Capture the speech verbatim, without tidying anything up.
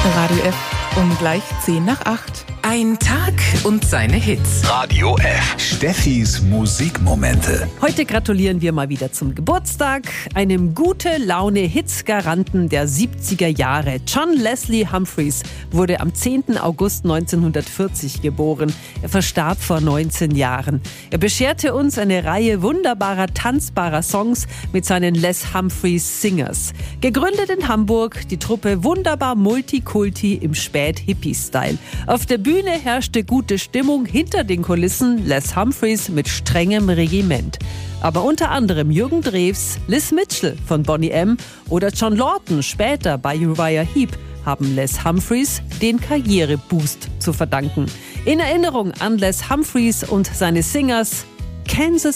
Radio F um gleich zehn nach acht. Ein Tag und seine Hits. Radio F. Steffis Musikmomente. Heute gratulieren wir mal wieder zum Geburtstag einem Gute-Laune-Hits-Garanten der siebziger Jahre. John Leslie Humphreys wurde am zehnten August neunzehnhundertvierzig geboren. Er verstarb vor neunzehn Jahren. Er bescherte uns eine Reihe wunderbarer, tanzbarer Songs mit seinen Les Humphreys Singers. Gegründet in Hamburg, die Truppe wunderbar Multikulti im Spät-Hippie-Style. Auf der Bühne herrschte gute Stimmung, hinter den Kulissen Les Humphreys mit strengem Regiment. Aber unter anderem Jürgen Drews, Liz Mitchell von Boney M. oder John Lawton später bei Uriah Heep haben Les Humphreys den Karriereboost zu verdanken. In Erinnerung an Les Humphreys und seine Singers Kansas